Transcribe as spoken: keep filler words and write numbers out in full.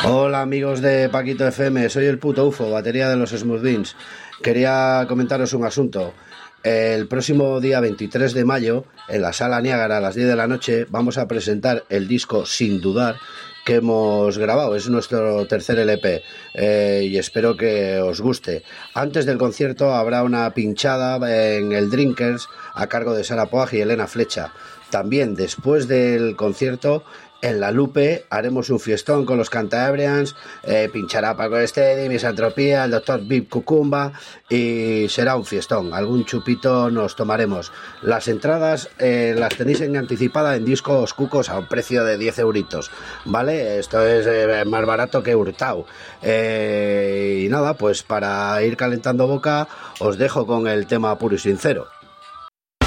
Hola amigos de Paquito F M, soy el puto UFO, batería de los Smooth Beans. Quería comentaros un asunto. El próximo día veintitrés de mayo, en la Sala Niágara a las diez de la noche, vamos a presentar el disco Sin Dudar que hemos grabado. Es nuestro tercer L P eh, y espero que os guste. Antes del concierto habrá una pinchada en el Drinkers a cargo de Sara Poag y Elena Flecha. También después del concierto, en La Lupe haremos un fiestón con los Cantabrians, eh, pinchará Paco Estedi, Misantropía, el doctor Vip Cucumba y será un fiestón. Algún chupito nos tomaremos. Las entradas eh, las tenéis en anticipada en Discos Cucos a un precio de diez euritos, ¿vale? Esto es eh, más barato que Hurtado. Eh, y nada, pues para ir calentando boca os dejo con el tema puro y sincero.